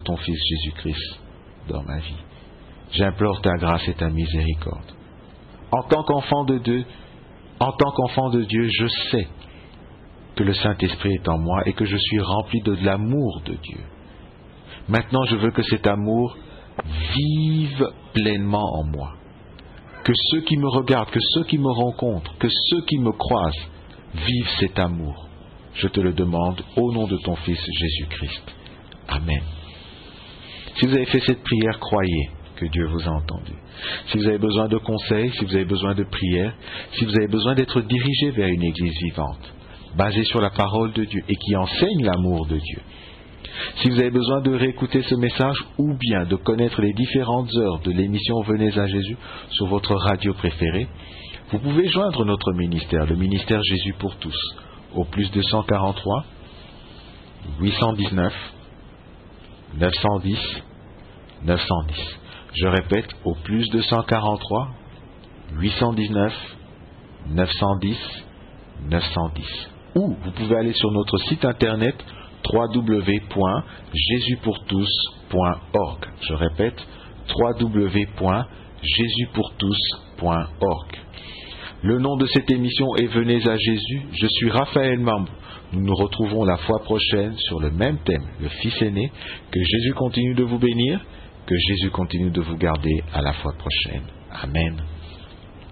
ton Fils Jésus-Christ dans ma vie. J'implore ta grâce et ta miséricorde. En tant qu'enfant de Dieu, je sais que le Saint-Esprit est en moi et que je suis rempli de l'amour de Dieu. Maintenant, je veux que cet amour vive pleinement en moi. Que ceux qui me regardent, que ceux qui me rencontrent, que ceux qui me croisent vivent cet amour. Je te le demande au nom de ton Fils Jésus-Christ. Amen. Si vous avez fait cette prière, croyez que Dieu vous a entendu. Si vous avez besoin de conseils, si vous avez besoin de prières, si vous avez besoin d'être dirigé vers une église vivante, basée sur la parole de Dieu et qui enseigne l'amour de Dieu, si vous avez besoin de réécouter ce message ou bien de connaître les différentes heures de l'émission Venez à Jésus sur votre radio préférée, vous pouvez joindre notre ministère, le ministère Jésus pour tous, au plus 243 819 910 910. Je répète, au plus 243 819 910 910. Ou vous pouvez aller sur notre site internet www.jesuspourtous.org. Je répète, www.jesuspourtous.org. Le nom de cette émission est Venez à Jésus. Je suis Raphaël Mambo. Nous nous retrouvons la fois prochaine sur le même thème, le Fils aîné. Que Jésus continue de vous bénir, que Jésus continue de vous garder à la fois prochaine. Amen.